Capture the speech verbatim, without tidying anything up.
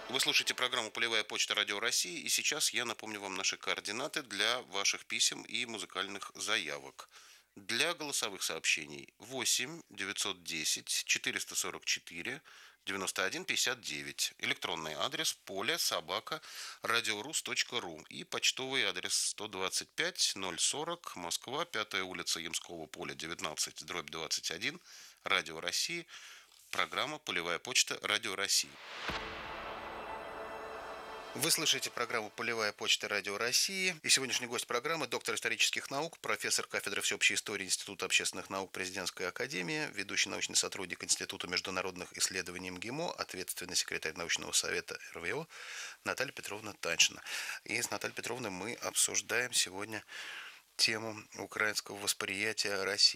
Вы слушаете программу «Полевая почта Радио России», и сейчас я напомню вам наши координаты для ваших писем и музыкальных заявок. Для голосовых сообщений восемь девятьсот десять четыреста сорок четыре девяносто один пятьдесят девять. Электронный адрес поле собака радиорус точка ру и почтовый адрес сто двадцать пять ноль сорок Москва, пятая улица Ямского поля, девятнадцать, дробь двадцать один, Радио России, программа «Полевая почта Радио России». Вы слышите программу «Полевая почта Радио России». И сегодняшний гость программы – доктор исторических наук, профессор кафедры всеобщей истории Института общественных наук Президентской академии, ведущий научный сотрудник Института международных исследований МГИМО, ответственный секретарь научного совета эр вэ о Наталья Петровна Таньшина. И с Натальей Петровной мы обсуждаем сегодня тему украинского восприятия России.